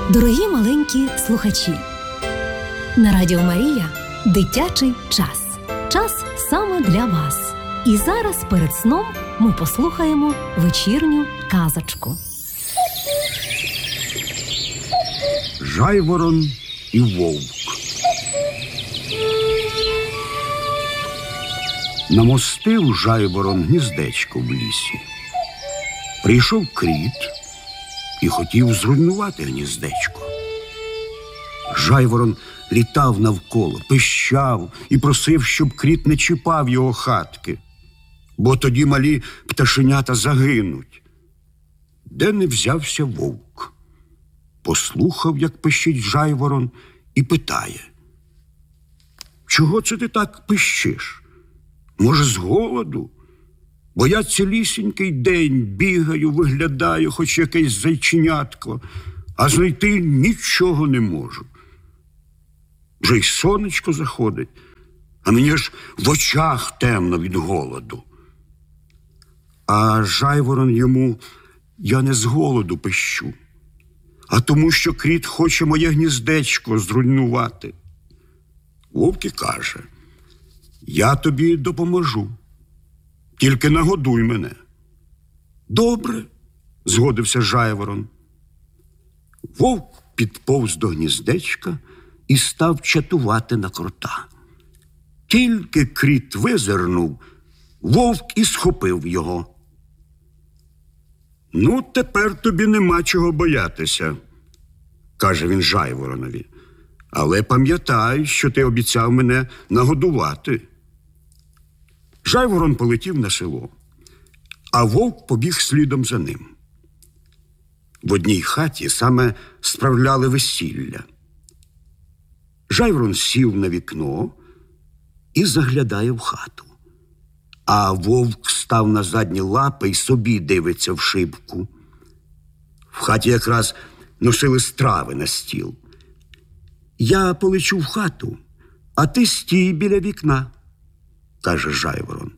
Дорогі маленькі слухачі, на Радіо Марія дитячий час. Час саме для вас. І зараз перед сном ми послухаємо вечірню казочку. Жайворон і вовк. Намостив жайворон гніздечко в лісі. Прийшов кріт і хотів зруйнувати гніздечко. Жайворон літав навколо, пищав і просив, щоб кріт не чіпав його хатки, бо тоді малі пташенята загинуть. Де не взявся вовк. Послухав, як пищить жайворон, і питає: «Чого це ти так пищиш? Може, з голоду? Бо я цілісінький день бігаю, виглядаю, хоч якесь зайченятко, а знайти нічого не можу. Вже й сонечко заходить, а мені ж в очах темно від голоду». А жайворон йому: «Я не з голоду пищу, а тому, що кріт хоче моє гніздечко зруйнувати». Вовк і каже: «Я тобі допоможу, тільки нагодуй мене». «Добре», – згодився жайворон. Вовк підповз до гніздечка і став чатувати на крота. Тільки кріт визирнув, вовк і схопив його. «Ну, тепер тобі нема чого боятися», – каже він жайворонові. «Але пам'ятай, що ти обіцяв мене нагодувати». Жайворон полетів на село, а вовк побіг слідом за ним. В одній хаті саме справляли весілля. Жайворон сів на вікно і заглядає в хату. А вовк став на задні лапи й собі дивиться в шибку. В хаті якраз носили страви на стіл. «Я полечу в хату, а ти стій біля вікна», – каже жайворон.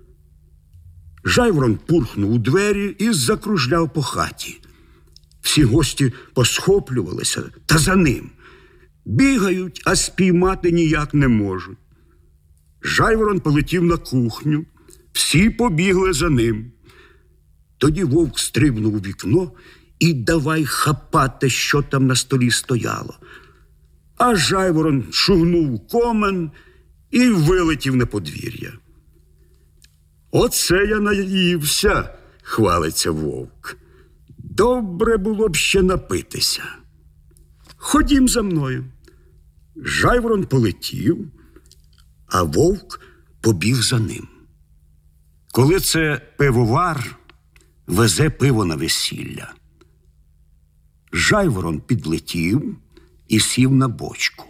Жайворон пурхнув у двері і закружляв по хаті. Всі гості посхоплювалися та за ним. Бігають, а спіймати ніяк не можуть. Жайворон полетів на кухню, всі побігли за ним. Тоді вовк стрибнув у вікно і давай хапати, що там на столі стояло. А жайворон шугнув у комен і вилетів на подвір'я. «Оце я наївся», – хвалиться вовк. «Добре було б ще напитися. Ходім за мною». Жайворон полетів, а вовк побіг за ним. Коли це пивовар везе пиво на весілля, жайворон підлетів і сів на бочку.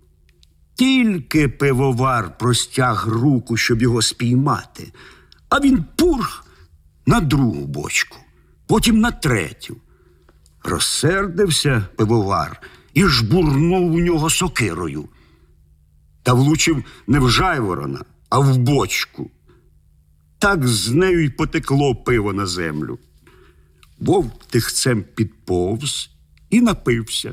Тільки пивовар простяг руку, щоб його спіймати, а він пурх на другу бочку, потім на третю. Розсердився пивовар і жбурнув у нього сокирою. Та влучив не в жайворона, а в бочку. Так з нею й потекло пиво на землю. Вовк тихцем підповз і напився.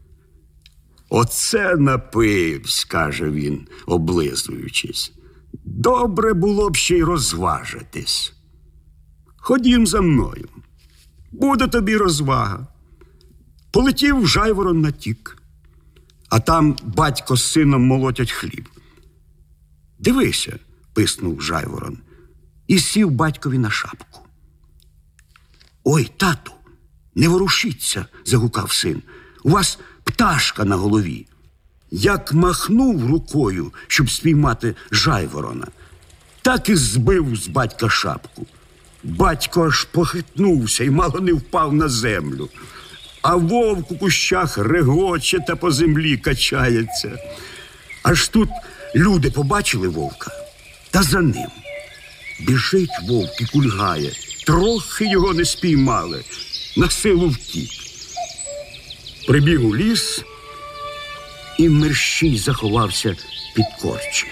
«Оце напивсь», – каже він, облизуючись. «Добре було б ще й розважитись. Ходім за мною, буде тобі розвага». Полетів жайворон на тік, а там батько з сином молотять хліб. «Дивися», – писнув жайворон і сів батькові на шапку. «Ой, тату, не ворушіться», – загукав син, – «у вас пташка на голові». Як махнув рукою, щоб спіймати жайворона, так і збив з батька шапку. Батько аж похитнувся і мало не впав на землю. А вовк у кущах регоче та по землі качається. Аж тут люди побачили вовка, та за ним. Біжить вовк і кульгає, трохи його не спіймали, на силу втік. Прибіг у ліс і мерщій заховався під корчі.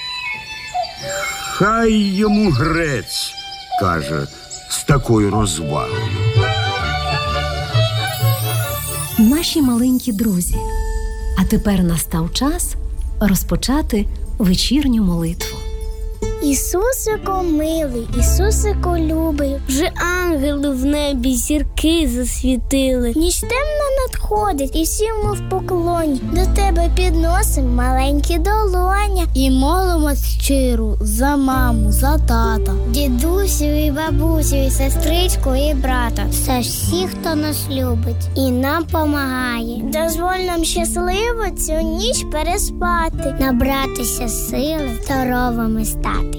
«Хай йому грець», – каже, з такою розвагою. наші маленькі друзі. А тепер настав час розпочати вечірню молитву. Ісусико милий, Ісусико любий, вже ангели в небі зірки засвітили. Ніч темна надходить, і всі ми в поклоні. До тебе підносим маленькі долоня і молимось щиро за маму, за тата, дідусю і бабусю, і сестричку, і брата. За всіх, хто нас любить і нам помагає. Дозволь нам щасливо цю ніч переспати, набратися сили, здоровими стати.